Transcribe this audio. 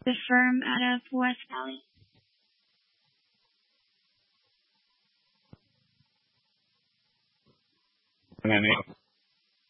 The firm out of West Valley. And then